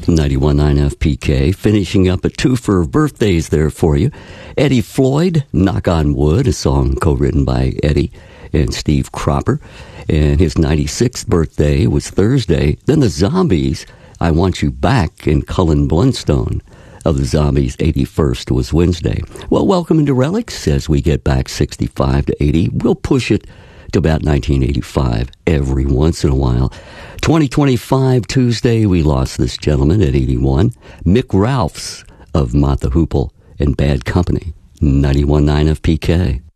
91.9 FPK, finishing up a two for birthdays there for you. Eddie Floyd, Knock on Wood, a song co-written by Eddie and Steve Cropper. And his 96th birthday was Thursday. Then the Zombies, I Want You Back, and Cullen Blunstone of the Zombies' 81st was Wednesday. Well, welcome into Relics as we get back 65 to 80. We'll push it to about 1985 every once in a while. 2025 Tuesday, we lost this gentleman at 81. Mick Ralphs of Mott the Hoople and Bad Company. 91.9 FPK.